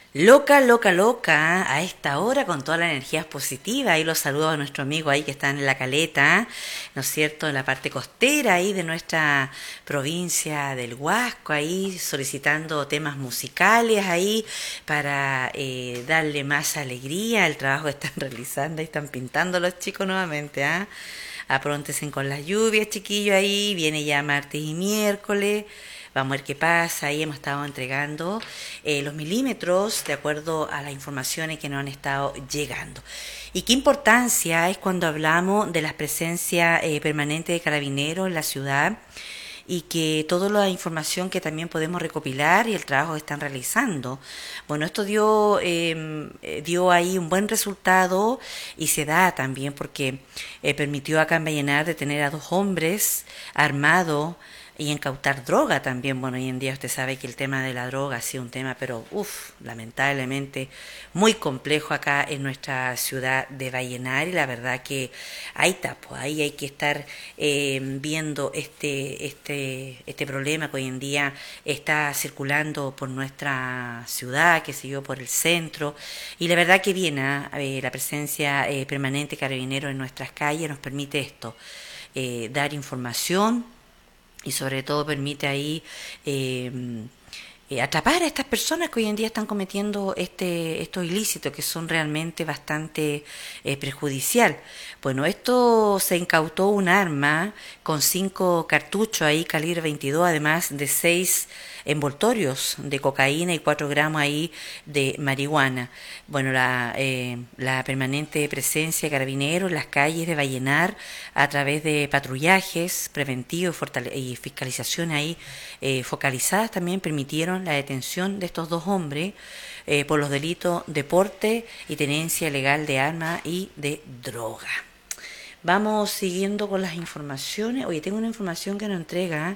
Loca, loca, loca, a esta hora con todas las energías positivas. Ahí los saludo a nuestro amigo ahí que está en la caleta, ¿no es cierto? En la parte costera ahí de nuestra provincia del Huasco, ahí solicitando temas musicales ahí para darle más alegría al trabajo que están realizando y están pintando los chicos nuevamente, ¿ah? Apróntense con las lluvias, chiquillos, ahí viene ya martes y miércoles. Vamos a ver qué pasa. Ahí hemos estado entregando los milímetros de acuerdo a las informaciones que nos han estado llegando. Y qué importancia es cuando hablamos de la presencia permanente de carabineros en la ciudad y que toda la información que también podemos recopilar y el trabajo que están realizando. Bueno, esto dio ahí un buen resultado y se da también porque permitió acá en Vallenar detener a 2 hombres armados y incautar droga también. Bueno, hoy en día usted sabe que el tema de la droga ha sido un tema, pero lamentablemente muy complejo acá en nuestra ciudad de Vallenar y la verdad que ahí está, pues ahí hay que estar viendo este problema que hoy en día está circulando por nuestra ciudad, qué sé yo, por el centro y la verdad que viene la presencia permanente de carabineros en nuestras calles nos permite esto, dar información y sobre todo permite ahí atrapar a estas personas que hoy en día están cometiendo estos ilícitos que son realmente bastante perjudicial. Bueno, esto se incautó un arma con 5 cartuchos ahí calibre 22, además de 6 envoltorios de cocaína y 4 gramos ahí de marihuana. Bueno, la permanente presencia de carabineros en las calles de Vallenar a través de patrullajes preventivos y fiscalización ahí focalizadas también permitieron la detención de estos 2 hombres por los delitos de porte y tenencia ilegal de armas y de droga. Vamos siguiendo con las informaciones. Oye, tengo una información que nos entrega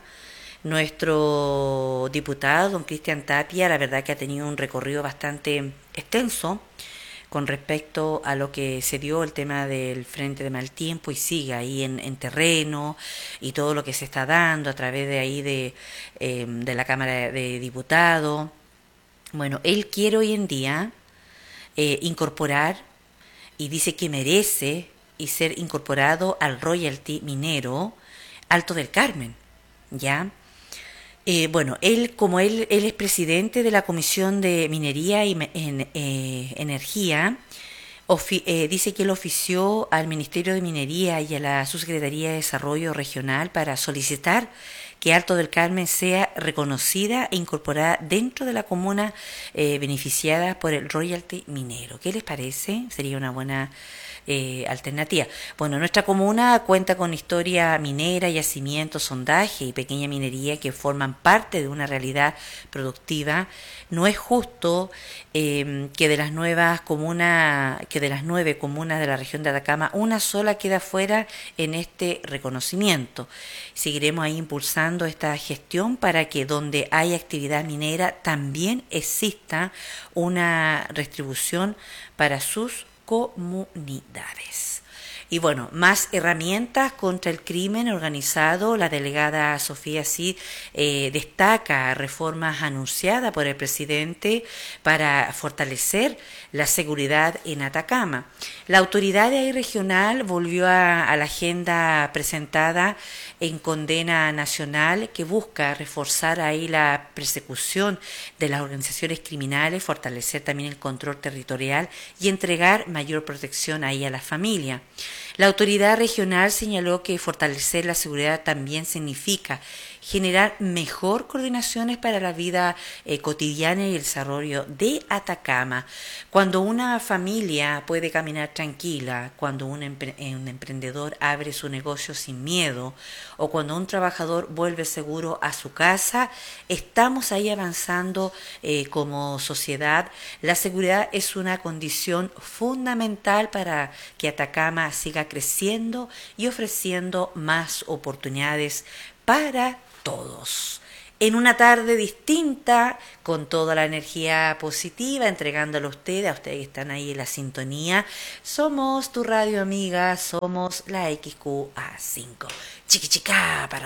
nuestro diputado, don Cristian Tapia. La verdad que ha tenido un recorrido bastante extenso con respecto a lo que se dio el tema del frente de mal tiempo y sigue ahí en terreno y todo lo que se está dando a través de ahí de la Cámara de Diputados. Bueno, él quiere hoy en día incorporar y dice que merece y ser incorporado al royalty minero Alto del Carmen, ¿ya? Bueno, él es presidente de la Comisión de Minería y Energía, dice que él ofició al Ministerio de Minería y a la Subsecretaría de Desarrollo Regional para solicitar que Alto del Carmen sea reconocida e incorporada dentro de la comuna beneficiada por el royalty minero. ¿Qué les parece? Sería una buena alternativa. Bueno, nuestra comuna cuenta con historia minera, yacimientos, sondaje y pequeña minería que forman parte de una realidad productiva. No es justo que de las 9 comunas de la región de Atacama, una sola queda fuera en este reconocimiento. Seguiremos ahí impulsando esta gestión para que donde hay actividad minera también exista una retribución para sus comunidades. Y bueno, más herramientas contra el crimen organizado. La delegada Sofía Cid destaca reformas anunciadas por el presidente para fortalecer la seguridad en Atacama. La autoridad de ahí regional volvió a la agenda presentada en condena nacional que busca reforzar ahí la persecución de las organizaciones criminales, fortalecer también el control territorial y entregar mayor protección ahí a la familia. La autoridad regional señaló que fortalecer la seguridad también significa generar mejor coordinaciones para la vida cotidiana y el desarrollo de Atacama. Cuando una familia puede caminar tranquila, cuando un emprendedor abre su negocio sin miedo o cuando un trabajador vuelve seguro a su casa, estamos ahí avanzando como sociedad. La seguridad es una condición fundamental para que Atacama siga creciendo y ofreciendo más oportunidades para todos. En una tarde distinta, con toda la energía positiva, entregándolo a ustedes que están ahí en la sintonía. Somos tu radio amiga, somos la XQA5. Chiqui chica para